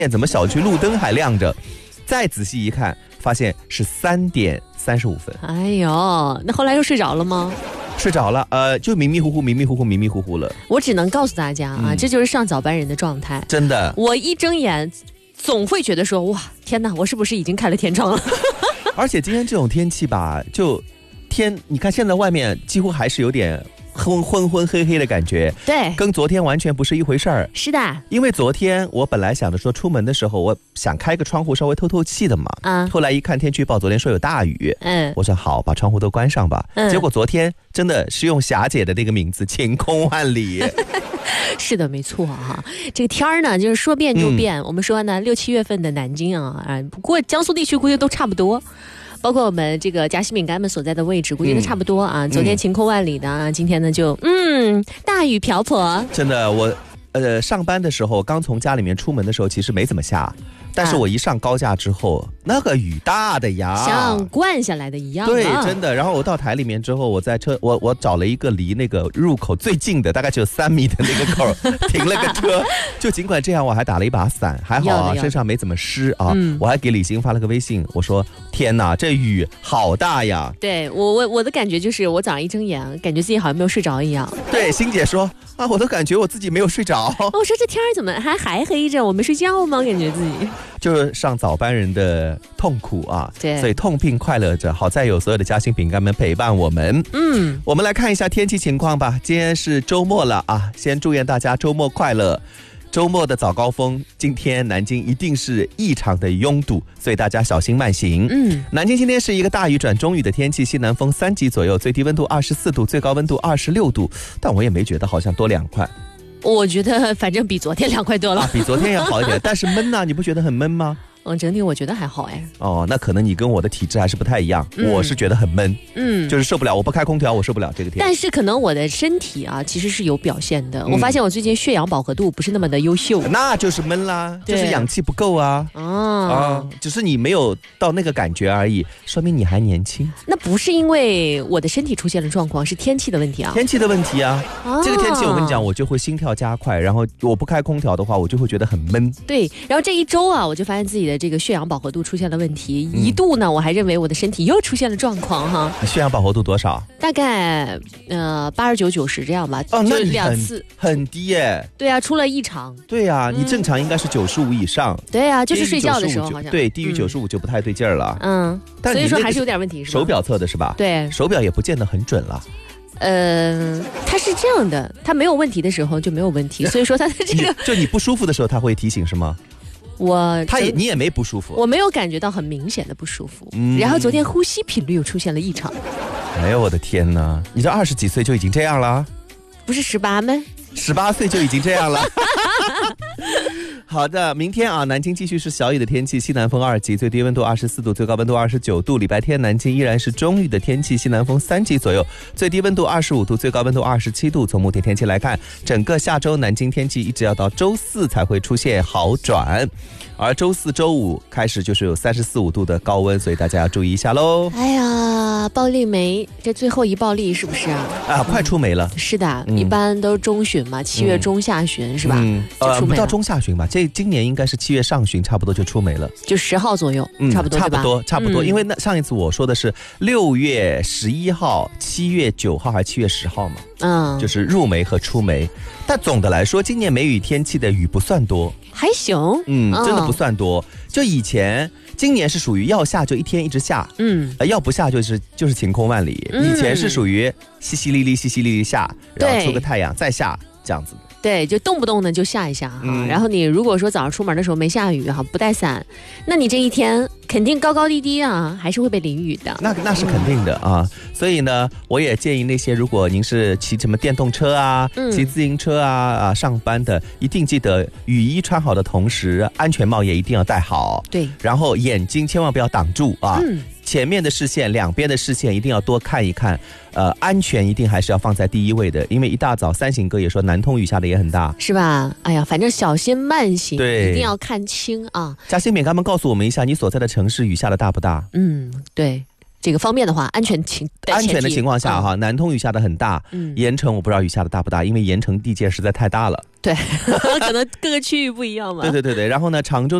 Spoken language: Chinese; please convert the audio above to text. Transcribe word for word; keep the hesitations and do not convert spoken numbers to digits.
怎么小区路灯还亮着？再仔细一看，发现是三点三十五分。 哎呦，那后来又睡着了吗？ 睡着了，呃，就迷迷糊糊、迷迷糊糊、迷迷糊糊了。 我只能告诉大家啊，嗯、这就是上早班人的状态。 真的， 我一睁眼，总会觉得说，哇，天哪，我是不是已经开了天窗了？ 而且今天这种天气吧，就天，你看现在外面几乎还是有点昏昏昏黑黑的感觉， 对， 跟昨天完全不是一回事儿。 是的， 因为昨天我本来想着说出门的时候，我想开个窗户稍微透透气的嘛，嗯，后来一看天气预报，昨天说有大雨，嗯，我说好，把窗户都关上吧，嗯，结果昨天真的是用霞姐的那个名字，晴空万里。 是的，没错哈。这个天儿呢，就是说变就变。嗯、我们说呢，六七月份的南京啊，啊，不过江苏地区估计都差不多。包括我们这个夹心饼干们所在的位置，估计都差不多啊。嗯、昨天晴空万里的啊，今天呢就嗯大雨瓢泼。 真的，我呃上班的时候，刚从家里面出门的时候，其实没怎么下。但是我一上高架之后，啊、那个雨大的呀， 像灌下来的一样、啊。 对，真的。然后我到台里面之后，我在车，我我找了一个离那个入口最近的，大概只有三米的那个口，停了个车。就尽管这样，我还打了一把伞，还好啊，身上没怎么湿啊。嗯、我还给李欣发了个微信，我说：“天哪，这雨好大呀！” 对我我我的感觉就是，我早上一睁眼，感觉自己好像没有睡着一样。 对，欣姐说啊，我都感觉我自己没有睡着。 我说这天怎么还还黑着？我没睡觉吗？感觉自己。 就是上早班人的痛苦啊，对，所以痛并快乐着。好在有所有的夹心饼干们陪伴我们。嗯，我们来看一下天气情况吧。今天是周末了啊，先祝愿大家周末快乐。周末的早高峰，今天南京一定是异常的拥堵，所以大家小心慢行。嗯，南京今天是一个大雨转中雨的天气，西南风三级左右，最低温度二十四度，最高温度二十六度，但我也没觉得好像多凉快。 我觉得反正比昨天凉快多了、 啊、比昨天要好一点，但是闷啊，你不觉得很闷吗？ 嗯，整体我觉得还好哎。 哦，那可能你跟我的体质还是不太一样，嗯、我是觉得很闷，嗯，就是受不了，我不开空调我受不了这个天。 但是可能我的身体啊，其实是有表现的。嗯、我发现我最近血氧饱和度不是那么的优秀， 那就是闷啦，就是氧气不够啊。哦、啊，只是你没有到那个感觉而已，说明你还年轻。 那不是因为我的身体出现了状况，是天气的问题啊。 天气的问题啊，哦、这个天气我跟你讲，我就会心跳加快，然后我不开空调的话，我就会觉得很闷。 对，然后这一周啊，我就发现自己的这个血氧饱和度出现了问题，嗯、一度呢，我还认为我的身体又出现了状况哈。 你血氧饱和度多少？ 大概呃八十九、九十这样吧。 哦，那你两次很低耶。 对啊，出了异常。 对啊，嗯、你正常应该是九十五以上。 对啊，就是睡觉的时候好像。 对，低于九十五就不太对劲儿了。 嗯，但所以说还是有点问题，是吧？ 手表测的是吧？ 对， 手表也不见得很准了。 呃，它是这样的，它没有问题的时候就没有问题，所以说它的这个就你不舒服的时候，它会提醒是吗？ 我他也你也没不舒服， 我没有感觉到很明显的不舒服。嗯，然后昨天呼吸频率又出现了异常。 哎呦我的天哪！你这二十几岁就已经这样了？ 不是十八吗？ 十八岁就已经这样了。好的，明天啊，南京继续是小雨的天气，西南风二级，最低温度二十四度，最高温度二十九度。礼拜天南京依然是中雨的天气，西南风三级左右，最低温度二十五度，最高温度二十七度。从目前天气来看，整个下周南京天气一直要到周四才会出现好转，而周四周五开始就是有三十四五度的高温，所以大家要注意一下喽。 哎呀，暴力梅这最后一暴力是不是啊？ 啊，快出梅了。 是的，嗯、一般都是中旬嘛，七月中下旬、嗯、是吧？嗯， 呃，不到中下旬吧，这今年应该是七月上旬，差不多就出梅了， 就十号左右， 嗯， 差不多， 差不多，差不多。嗯、因为那上一次我说的是六月十一号、七月九号还是七月十号嘛？嗯，就是入梅和出梅。但总的来说，今年梅雨天气的雨不算多， 还行， 嗯，真的不算多。哦、就以前，今年是属于要下就一天一直下，嗯，呃、要不下就是就是晴空万里。嗯、以前是属于淅淅沥沥、淅淅沥沥下，然后出个太阳再下这样子。 对，就动不动呢就下一下哈、嗯，然后你如果说早上出门的时候没下雨哈，不带伞，那你这一天肯定高高低低啊，还是会被淋雨的。 那那是肯定的啊，所以呢，我也建议那些如果您是骑什么电动车啊、嗯、骑自行车啊啊上班的，一定记得雨衣穿好的同时，安全帽也一定要戴好。 对， 然后眼睛千万不要挡住啊。嗯，前面的视线，两边的视线一定要多看一看，呃，安全一定还是要放在第一位的，因为一大早三行哥也说南通雨下的也很大， 是吧？哎呀，反正小心慢行， 对， 一定要看清啊。 嘉兴免他们告诉我们一下，你所在的城市雨下的大不大？ 嗯，对。 这个方面的话，安全情安全的情况下哈，南通雨下的很大，嗯，盐城我不知道雨下的大不大，因为盐城地界实在太大了， 对，可能各个区域不一样嘛。 对对对对，然后呢，常州